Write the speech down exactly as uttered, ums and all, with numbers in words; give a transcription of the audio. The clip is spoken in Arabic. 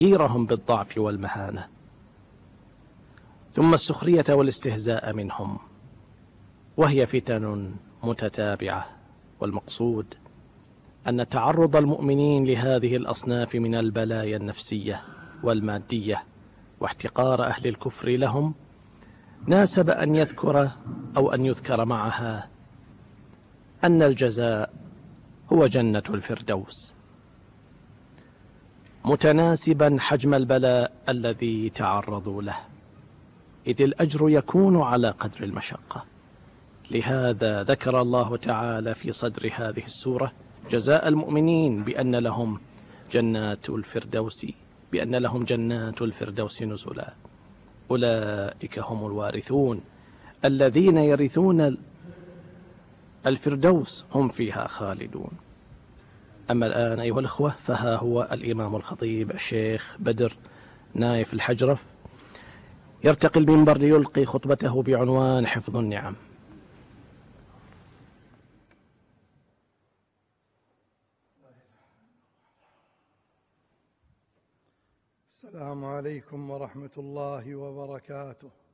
تغييرهم بالضعف والمهانة، ثم السخرية والاستهزاء منهم، وهي فتن متتابعة. والمقصود أن تعرض المؤمنين لهذه الأصناف من البلايا النفسية والمادية واحتقار أهل الكفر لهم ناسب أن يذكر أو أن يذكر معها أن الجزاء هو جنة الفردوس، متناسبا حجم البلاء الذي تعرضوا له، إذ الأجر يكون على قدر المشقة. لهذا ذكر الله تعالى في صدر هذه السورة جزاء المؤمنين بأن لهم جنات الفردوس بأن لهم جنات الفردوس نزلا، أولئك هم الوارثون الذين يرثون الفردوس هم فيها خالدون. أما الآن أيها الأخوة، فها هو الإمام الخطيب الشيخ بدر نايف الحجرف يرتقي المنبر ليلقي خطبته بعنوان حفظ النعم. السلام عليكم ورحمة الله وبركاته.